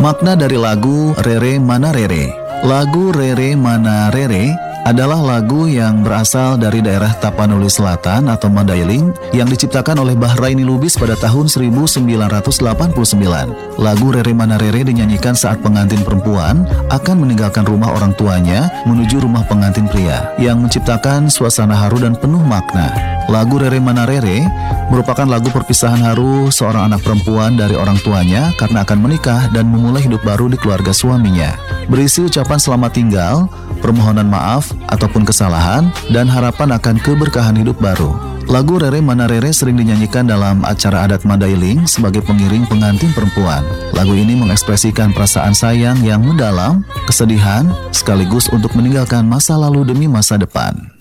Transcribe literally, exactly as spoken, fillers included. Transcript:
Makna dari lagu Rere Mana Rere. Lagu Rere Mana Rere adalah lagu yang berasal dari daerah Tapanuli Selatan atau Mandailing yang diciptakan oleh Bahraini Lubis pada tahun seribu sembilan ratus delapan puluh sembilan. Lagu Rere Mana Rere dinyanyikan saat pengantin perempuan akan meninggalkan rumah orang tuanya menuju rumah pengantin pria, yang menciptakan suasana haru dan penuh makna. Lagu Rere Mana Rere merupakan lagu perpisahan haru seorang anak perempuan dari orang tuanya karena akan menikah dan memulai hidup baru di keluarga suaminya. Berisi ucapan selamat tinggal, permohonan maaf ataupun kesalahan, dan harapan akan keberkahan hidup baru. Lagu Rere Mana Rere sering dinyanyikan dalam acara adat Mandailing sebagai pengiring pengantin perempuan. Lagu ini mengekspresikan perasaan sayang yang mendalam, kesedihan, sekaligus untuk meninggalkan masa lalu demi masa depan.